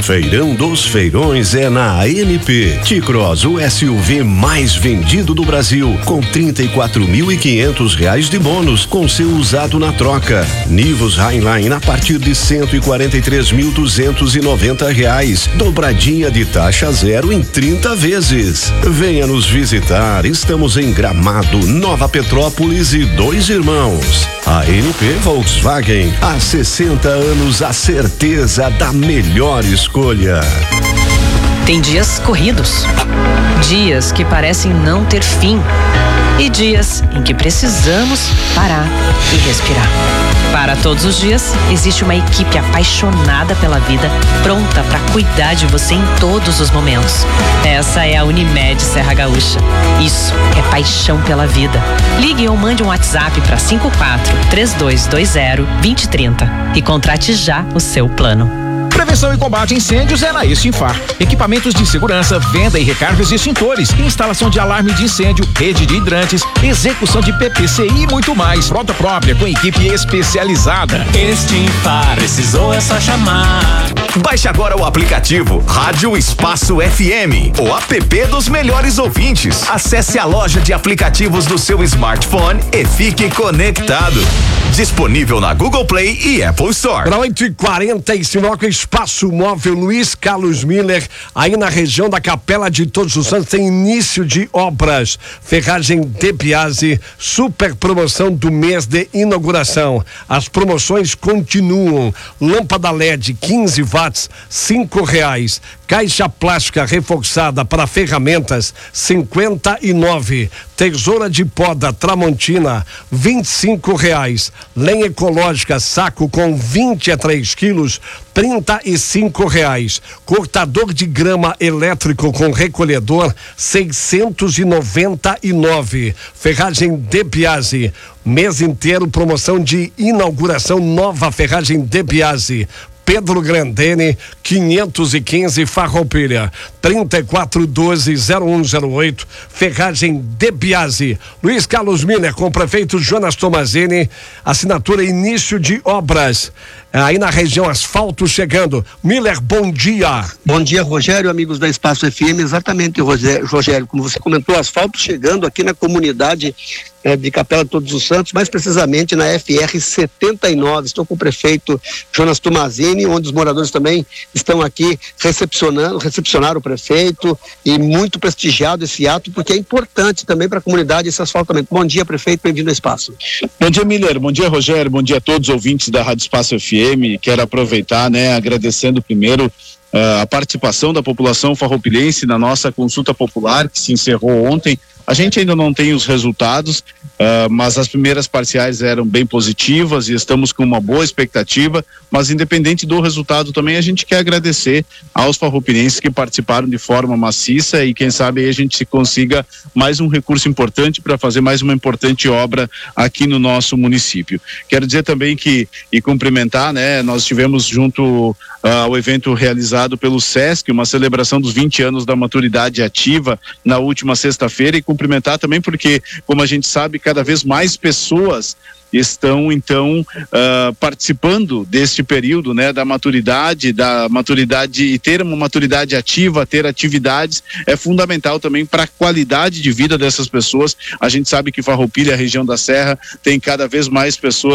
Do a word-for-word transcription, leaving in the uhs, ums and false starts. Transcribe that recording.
Feirão dos Feirões é na A N P. T-Cross, o S U V mais vendido do Brasil, com trinta e quatro mil e quinhentos reais de bônus, com seu usado na troca. Nivus Highline a partir de cento e quarenta e três mil duzentos e noventa reais. Dobradinha de taxa zero em trinta vezes. Venha nos visitar. Estamos em Gramado, Nova Petrópolis e Dois Irmãos. A N P Volkswagen, há sessenta anos, a certeza da melhor escolha. Tem dias corridos, dias que parecem não ter fim e dias em que precisamos parar e respirar. Para todos os dias, existe uma equipe apaixonada pela vida, pronta para cuidar de você em todos os momentos. Essa é a Unimed Serra Gaúcha. Isso é paixão pela vida. Ligue ou mande um WhatsApp para cinco quatro três dois dois zero dois zero três zero e contrate já o seu plano. Prevenção e combate a incêndios é na Extinfar. Equipamentos de segurança, venda e recargas de extintores, instalação de alarme de incêndio, rede de hidrantes, execução de P P C I e muito mais. Frota própria com equipe especializada. Extinfar, precisou é só chamar. Baixe agora o aplicativo Rádio Espaço F M, o app dos melhores ouvintes. Acesse a loja de aplicativos do seu smartphone e fique conectado. Disponível na Google Play e Apple Store. Para oito e quarenta e Sinoca Espaço Móvel Luiz Carlos Miller, aí na região da Capela de Todos os Santos, tem início de obras. Ferragem De Piazzi, super promoção do mês de inauguração. As promoções continuam. Lâmpada L E D quinze watts, cinco reais. Caixa plástica reforçada para ferramentas, cinquenta e nove. Tesoura de poda Tramontina, vinte e cinco reais. Lenha ecológica saco com vinte a três quilos, trinta e cinco reais. Cortador de grama elétrico com recolhedor, seiscentos e noventa e nove. Ferragem De Piazzi, mês inteiro promoção de inauguração, nova ferragem De Piazzi. Pedro Grandene, quinhentos e quinze, Farroupilha, trinta e quatro doze zero um zero oito, Ferragem De Piazzi. Luiz Carlos Miller, com o prefeito Jonas Tomazini, assinatura início de obras. Aí na região, asfalto chegando. Miller, bom dia. Bom dia, Rogério, amigos da Espaço F M. Exatamente, Rogério, como você comentou, asfalto chegando aqui na comunidade é, de Capela de Todos os Santos, mais precisamente na F R setenta e nove. Estou com o prefeito Jonas Tomazini, onde os moradores também estão aqui recepcionando, recepcionaram o prefeito, e muito prestigiado esse ato, porque é importante também para a comunidade esse asfaltamento. Bom dia, prefeito, bem-vindo ao Espaço. Bom dia, Miller, bom dia, Rogério, bom dia a todos os ouvintes da Rádio Espaço F M. Quero aproveitar, né, agradecendo primeiro uh, a participação da população farroupilhense na nossa consulta popular que se encerrou ontem. A gente ainda não tem os resultados, uh, mas as primeiras parciais eram bem positivas e estamos com uma boa expectativa, mas independente do resultado também a gente quer agradecer aos farroupilhenses que participaram de forma maciça e quem sabe aí a gente consiga mais um recurso importante para fazer mais uma importante obra aqui no nosso município. Quero dizer também que, e cumprimentar, né, nós tivemos junto uh, ao evento realizado pelo SESC, uma celebração dos vinte anos da maturidade ativa na última sexta-feira, e cumprimentar também porque, como a gente sabe, cada vez mais pessoas estão então uh, participando deste período, né, da maturidade, da maturidade, e ter uma maturidade ativa, ter atividades é fundamental também para a qualidade de vida dessas pessoas. A gente sabe que Farroupilha, a região da Serra, tem cada vez mais pessoas